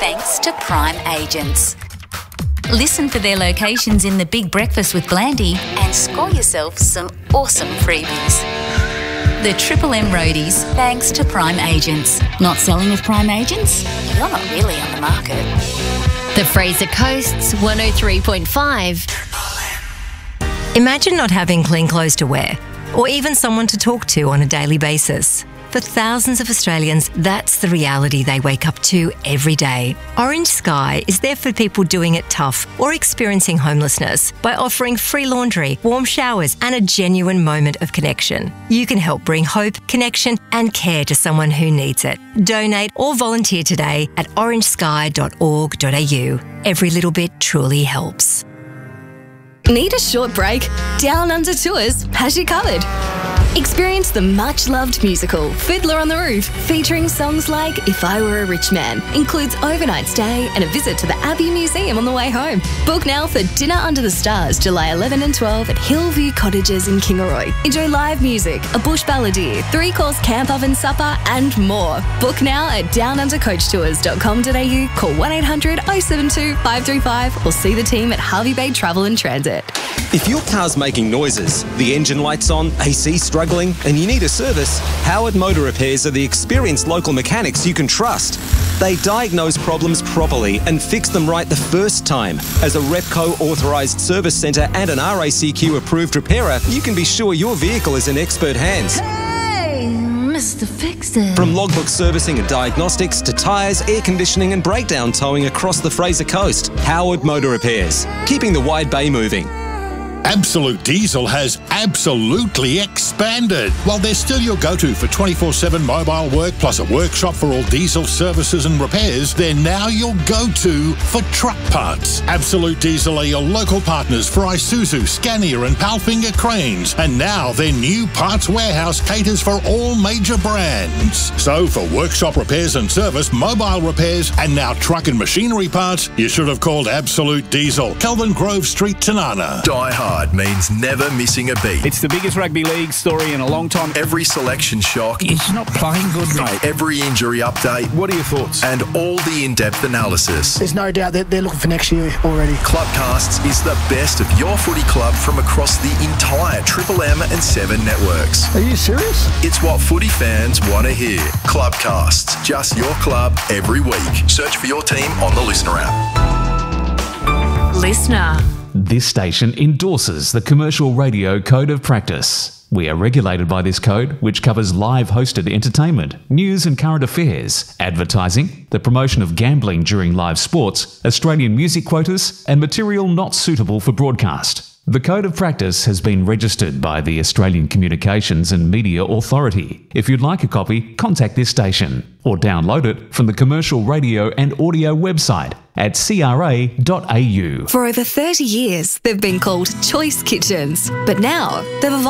thanks to Prime Agents. Listen for their locations in the Big Breakfast with Blandy and score yourself some awesome freebies. The Triple M Roadies, thanks to Prime Agents. Not selling with Prime Agents? You're not really on the market. The Fraser Coast's 103.5. Imagine not having clean clothes to wear, or even someone to talk to on a daily basis. For thousands of Australians, that's the reality they wake up to every day. Orange Sky is there for people doing it tough or experiencing homelessness by offering free laundry, warm showers, and a genuine moment of connection. You can help bring hope, connection, and care to someone who needs it. Donate or volunteer today at orangesky.org.au. Every little bit truly helps. Need a short break? Down Under Tours has you covered. Experience the much-loved musical Fiddler on the Roof, featuring songs like If I Were a Rich Man. Includes overnight stay and a visit to the Abbey Museum on the way home. Book now for Dinner Under the Stars, July 11 and 12 at Hillview Cottages in Kingaroy. Enjoy live music, a bush balladeer, 3-course camp oven supper, and more. Book now at downundercoachtours.com.au, call 1-800-072-535 or see the team at Harvey Bay Travel and Transit. If your car's making noises, the engine light's on, AC struggling, and you need a service, Howard Motor Repairs are the experienced local mechanics you can trust. They diagnose problems properly and fix them right the first time. As a Repco authorised service centre and an RACQ approved repairer, you can be sure your vehicle is in expert hands. Hey, Mr. Fix-It. From logbook servicing and diagnostics to tyres, air conditioning and breakdown towing across the Fraser Coast, Howard Motor Repairs, keeping the Wide Bay moving. Absolute Diesel has absolutely expanded. While they're still your go-to for 24/7 mobile work plus a workshop for all diesel services and repairs, they're now your go-to for truck parts. Absolute Diesel are your local partners for Isuzu, Scania and Palfinger cranes. And now their new parts warehouse caters for all major brands. So for workshop repairs and service, mobile repairs and now truck and machinery parts, you should have called Absolute Diesel. Kelvin Grove Street, Tanana. Die Hard means never missing a beat. It's the biggest rugby league story in a long time. Every selection shock. It's not playing good, mate. Every injury update. What are your thoughts? And all the in-depth analysis. There's no doubt that they're looking for next year already. Clubcasts is the best of your footy club from across the entire Triple M and 7 networks. Are you serious? It's what footy fans want to hear. Clubcasts, just your club every week. Search for your team on the Listener app. Listener. This station endorses the Commercial Radio Code of Practice. We are regulated by this code, which covers live hosted entertainment, news and current affairs, advertising, the promotion of gambling during live sports, Australian music quotas, and material not suitable for broadcast. The Code of Practice has been registered by the Australian Communications and Media Authority. If you'd like a copy, contact this station or download it from the Commercial Radio and Audio website at cra.au. For over 30 years, they've been called Choice Kitchens, but now they've evolved